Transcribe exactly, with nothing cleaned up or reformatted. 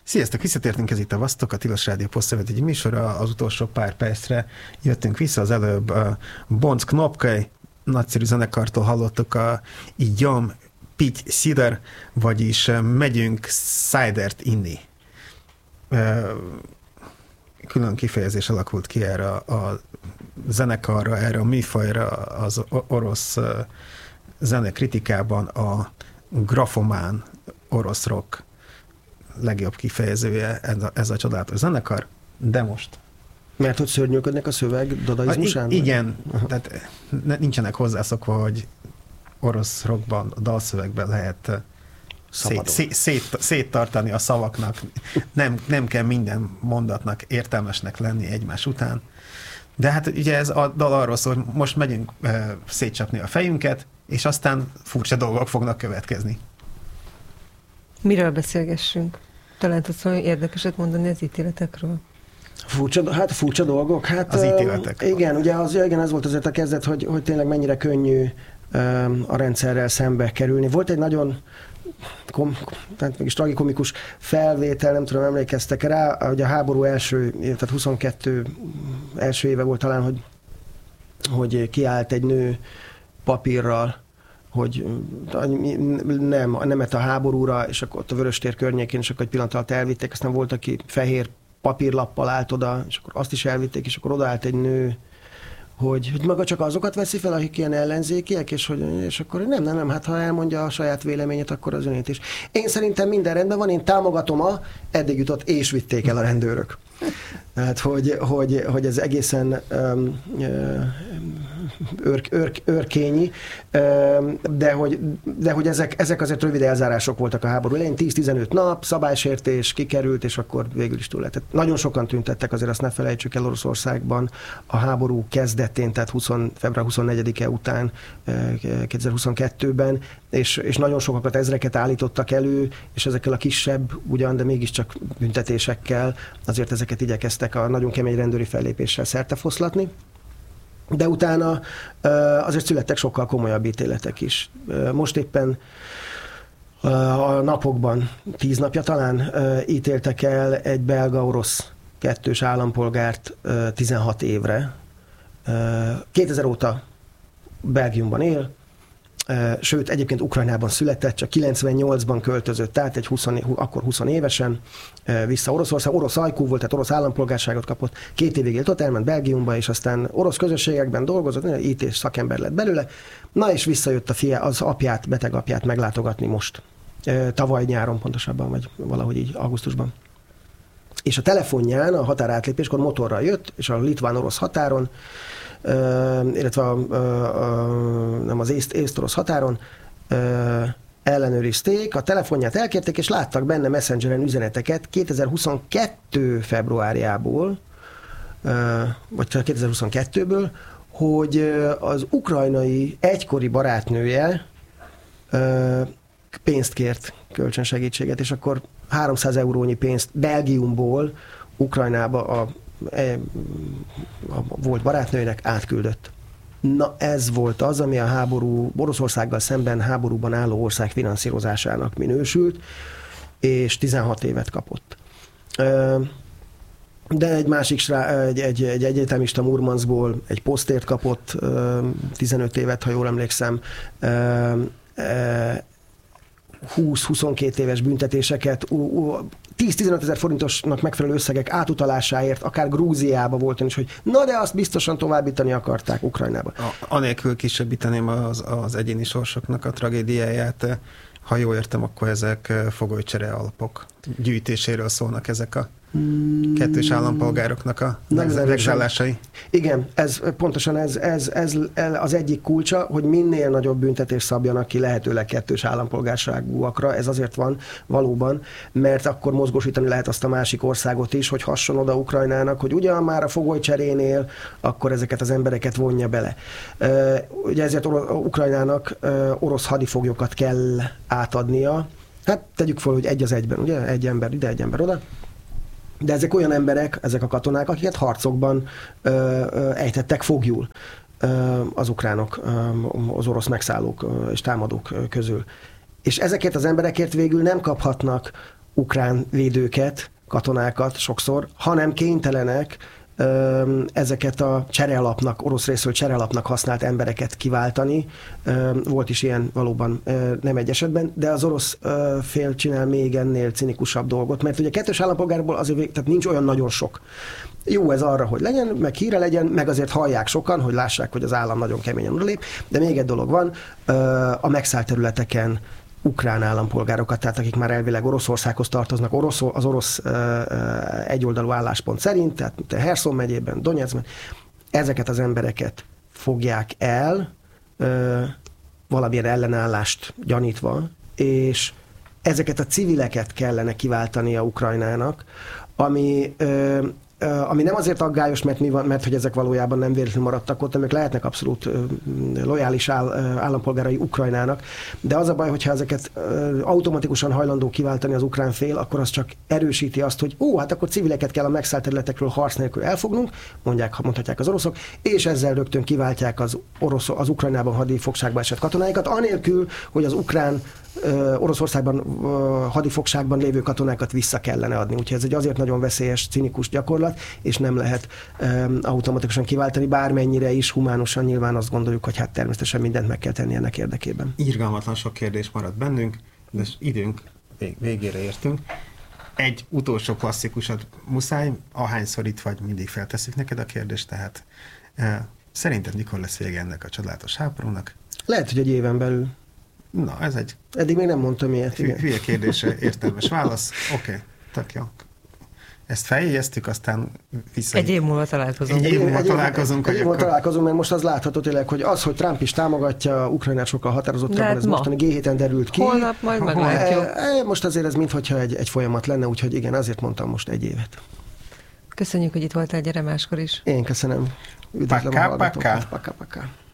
Sziasztok, visszatértünk, ez itt a Vasztok, a Tilos Rádió Postszövet egy műsora, az utolsó pár percre jöttünk vissza, az előbb a Bonc Knopkai nagyszerű zenekartól hallottuk a Idjom Pitty Cider, vagyis megyünk cidert inni. Külön kifejezés alakult ki erre a zenekarra, erre a műfajra az orosz zenekritikában a grafomán orosz rock legjobb kifejezője ez a, ez a csodálatos zenekar, de most. Mert hogy szörnyűködnek a szöveg dadaizmusán? I- igen, tehát nincsenek hozzászokva, hogy orosz rockban, a dalszövegben lehet szét, szét, szét, széttartani a szavaknak. Nem, nem kell minden mondatnak értelmesnek lenni egymás után. De hát ugye ez a dal arról szól, hogy most megyünk e, szétcsapni a fejünket, és aztán furcsa dolgok fognak következni. Miről beszélgessünk? Talán tudsz valami érdekeset mondani az ítéletekről? Furcsa, hát furcsa dolgok. Hát, az ítéletek. Uh, igen, ugye az, igen, ez volt azért a kezdet, hogy, hogy tényleg mennyire könnyű um, a rendszerrel szembe kerülni. Volt egy nagyon kom, tehát mégis tragikomikus felvétel, nem tudom, emlékeztek rá, hogy a háború első, tehát huszonkettő első éve volt talán, hogy, hogy kiállt egy nő papírral, hogy nem, nemet a háborúra, és akkor ott a Vöröstér környékén, és akkor egy pillanat alatt elvitték, aztán volt, aki fehér papírlappal állt oda, és akkor azt is elvitték, és akkor odaállt egy nő, hogy, hogy maga csak azokat veszi fel, akik ilyen ellenzékiek, és, hogy, és akkor nem, nem, nem, hát ha elmondja a saját véleményét, akkor az önét is. Én szerintem minden rendben van, én támogatom a, eddig jutott, és vitték el a rendőrök. Tehát, hogy, hogy, hogy ez egészen um, őr, őr, őrkényi, um, de hogy, de hogy ezek, ezek azért rövid elzárások voltak a háború elején, tíz-tizenöt nap, szabálysértés, kikerült, és akkor végül is túl lett. Nagyon sokan tüntettek, azért azt ne felejtsük el Oroszországban a háború kezdetén, tehát húsz, február huszonnegyedike után, kétezer-huszonkettőben, és, és nagyon sokakat, ezreket állítottak elő, és ezekkel a kisebb, ugyan, de mégiscsak büntetésekkel azért ezeket igyekeztek a nagyon kemény rendőri fellépéssel szertefoszlatni. De utána azért születtek sokkal komolyabb ítéletek is. Most éppen a napokban, tíz napja talán ítéltek el egy belga-orosz kettős állampolgárt tizenhat évre. kétezer óta Belgiumban él, sőt, egyébként Ukrajnában született, csak kilencvennyolcban költözött át, egy húsz, akkor húsz évesen vissza Oroszország. Orosz ajkú volt, tehát orosz állampolgárságot kapott. Két évig élt ott, elment Belgiumba, és aztán orosz közösségekben dolgozott, í té szakember lett belőle. Na és visszajött a fia, az apját, beteg apját meglátogatni most. Tavaly nyáron pontosabban, vagy valahogy így augusztusban. És a telefonján, a határátlépéskor motorral jött, és a litván-orosz határon, Uh, illetve a, uh, uh, nem az észt, észt-orosz határon uh, ellenőrizték, a telefonját elkérték, és láttak benne Messengeren üzeneteket kétezer-huszonkettő februárjából, uh, vagy kétezer-huszonkettőből, hogy uh, az ukrajnai egykori barátnője uh, pénzt kért, kölcsönsegítséget, és akkor háromszáz eurónyi pénzt Belgiumból Ukrajnába a a volt barátnőjének átküldött. Na ez volt az, ami a háború, Oroszországgal szemben háborúban álló ország finanszírozásának minősült, és tizenhat évet kapott. De egy másik srá, egy, egy, egy egyetemista Murmanskból egy posztért kapott tizenöt évet, ha jól emlékszem, húsz-huszonkettő éves büntetéseket, tíz-tizenöt ezer forintosnak megfelelő összegek átutalásáért, akár Grúziába volt is, hogy na de azt biztosan továbbítani akarták Ukrajnába. A, anélkül kisebbíteném az, az egyéni sorsoknak a tragédiáját. Ha jól értem, akkor ezek fogolycsere alapok gyűjtéséről szólnak ezek a kettős állampolgároknak a megzárásai. Igen, ez, pontosan ez, ez, ez az egyik kulcsa, hogy minél nagyobb büntetés szabjanak ki lehetőleg kettős állampolgárságúakra. Ez azért van valóban, mert akkor mozgósítani lehet azt a másik országot is, hogy hasson oda Ukrajnának, hogy ugyan már a fogolycserénél, akkor ezeket az embereket vonja bele. Ugye ezért Ukrajnának orosz hadifoglyokat kell átadnia. Hát tegyük fel, hogy egy az egyben, ugye? Egy ember ide, egy ember oda. De ezek olyan emberek, ezek a katonák, akiket harcokban ö, ö, ejtettek foglyul ö, az ukránok, ö, az orosz megszállók ö, és támadók ö, közül. És ezekért az emberekért végül nem kaphatnak ukrán védőket, katonákat sokszor, hanem kénytelenek ezeket a cserealapnak, orosz részről cserealapnak használt embereket kiváltani. Volt is ilyen valóban nem egy esetben, de az orosz fél csinál még ennél cinikusabb dolgot, mert ugye kettős állampolgárból azért tehát nincs olyan nagyon sok. Jó ez arra, hogy legyen, meg híre legyen, meg azért hallják sokan, hogy lássák, hogy az állam nagyon keményen odalép, de még egy dolog van, a megszállt területeken ukrán állampolgárokat, tehát akik már elvileg Oroszországhoz tartoznak, orosz, az orosz egyoldalú álláspont szerint, tehát mint a Herszon megyében, Donyeckben, ezeket az embereket fogják el ö, valamilyen ellenállást gyanítva, és ezeket a civileket kellene kiváltani a Ukrajnának, ami ö, ami nem azért aggályos, mert, mi van, mert hogy ezek valójában nem véletlenül maradtak ott, amik lehetnek abszolút lojális áll, állampolgárai Ukrajnának, de az a baj, hogyha ezeket automatikusan hajlandó kiváltani az ukrán fél, akkor az csak erősíti azt, hogy ó, hát akkor civileket kell a megszállt területekről harc nélkül elfognunk, mondják, mondhatják az oroszok, és ezzel rögtön kiváltják az, orosz, az Ukrajnában hadifogságba esett katonáikat, anélkül, hogy az ukrán Oroszországban hadifogságban lévő katonákat vissza kellene adni. Úgyhogy ez egy azért nagyon veszélyes, cinikus gyakorlat, és nem lehet um, automatikusan kiváltani, bármennyire is humánusan nyilván azt gondoljuk, hogy hát természetesen mindent meg kell tenni ennek érdekében. Irgalmatlan sok kérdés maradt bennünk, de időnk vég, végére értünk. Egy utolsó klasszikusat muszáj, ahányszor itt vagy, mindig felteszik neked a kérdést, tehát e, szerinted mikor lesz vége ennek a csodálatos háborúnak? Lehet, hogy egy éven belül. Na, ez egy... Eddig még nem mondtam ilyet. Hü- hülye kérdésre értelmes válasz. Oké, okay, tök jó. Ezt feljegyeztük, aztán vissza... Egy év múlva találkozunk. Egy év múlva találkozunk. Egy év múlva találkozunk, mert most az látható tényleg, hogy az, hogy Trump is támogatja Ukrajnát sokkal határozottabban, ez mostani gé héten derült ki. Holnap majd meglátjuk. Most azért ez minthogyha egy, egy folyamat lenne, úgyhogy igen, azért mondtam most egy évet. Köszönjük, hogy itt voltál, gyere máskor is. Én köszönöm. Üdvözlöm a hallgatókat. Paká, paká.